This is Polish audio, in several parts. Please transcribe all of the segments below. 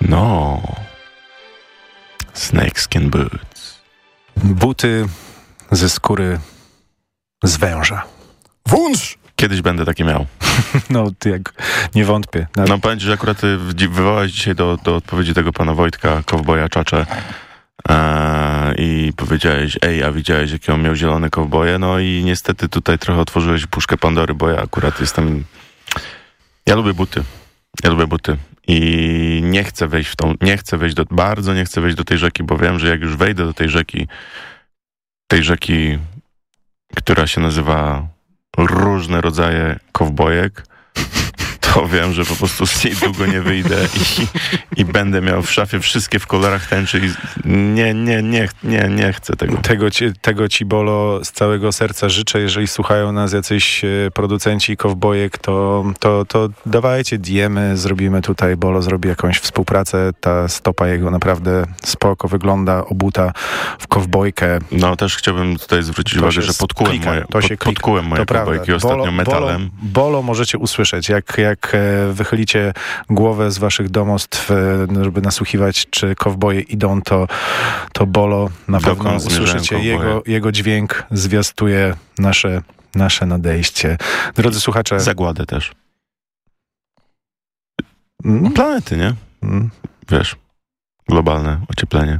No. Snakeskin boots. Buty ze skóry z węża. Wąż! Kiedyś będę takie miał. No, jak nie wątpię. No powiem ci, że akurat wywołałeś dzisiaj do odpowiedzi tego pana Wojtka, kowboja Czacze, i powiedziałeś, a widziałeś, jakie on miał zielone kowboje? No i niestety tutaj trochę otworzyłeś puszkę Pandory, bo ja akurat jestem... Ja lubię buty. I nie chcę wejść bardzo nie chcę wejść do tej rzeki, bo wiem, że jak już wejdę do tej rzeki, która się nazywa różne rodzaje kowbojek, to wiem, że po prostu z niej długo nie wyjdę i będę miał w szafie wszystkie w kolorach tęczy i nie chcę tego. Tego ci, Bolo, z całego serca życzę. Jeżeli słuchają nas jacyś producenci kowbojek, to dawajcie diemy, zrobimy tutaj, Bolo zrobi jakąś współpracę. Ta stopa jego naprawdę spoko wygląda, obuta w kowbojkę. No też chciałbym tutaj zwrócić uwagę, że podkułem moje kowbojki ostatnio metalem. Bolo możecie usłyszeć, jak wychylicie głowę z waszych domostw, żeby nasłuchiwać, czy kowboje idą, to Bolo na pewno usłyszycie. Jego dźwięk zwiastuje nasze nadejście. Drodzy słuchacze... Zagładę też. Planety, nie? Wiesz, globalne ocieplenie.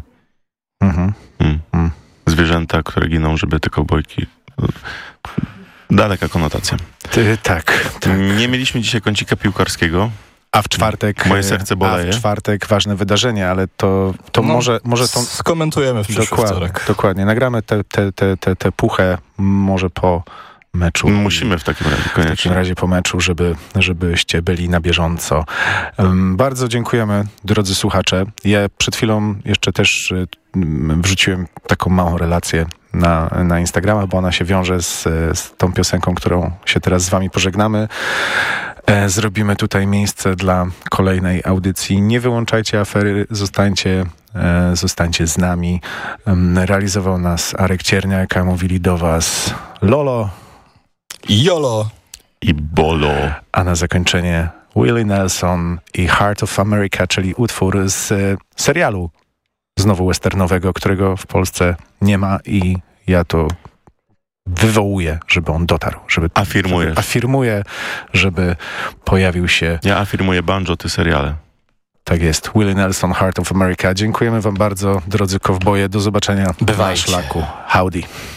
Zwierzęta, które giną, żeby te kowbojki... Daleka konotacja. Tak. Nie mieliśmy dzisiaj kącika piłkarskiego. A w czwartek... Moje serce boleje. A w czwartek ważne wydarzenie, ale to może to... Skomentujemy w przyszły wtorek. Dokładnie. Nagramy tę puchę może po meczu. Musimy w takim razie koniecznie. W takim razie po meczu, żebyście byli na bieżąco. Bardzo dziękujemy, drodzy słuchacze. Ja przed chwilą jeszcze też wrzuciłem taką małą relację na Instagrama, bo ona się wiąże z tą piosenką, którą się teraz z wami pożegnamy. Zrobimy tutaj miejsce dla kolejnej audycji. Nie wyłączajcie afery, zostańcie z nami. Realizował nas Arek Cierniak, a mówili do was Lolo, Jolo i Bolo. A na zakończenie Willie Nelson i Heart of America, czyli utwór z serialu znowu westernowego, którego w Polsce nie ma i ja to wywołuję, żeby on dotarł. Afirmuję, żeby pojawił się. Ja afirmuję banjo, ty seriale. Tak jest. Willie Nelson, Heart of America. Dziękujemy wam bardzo, drodzy kowboje. Do zobaczenia na szlaku. Howdy.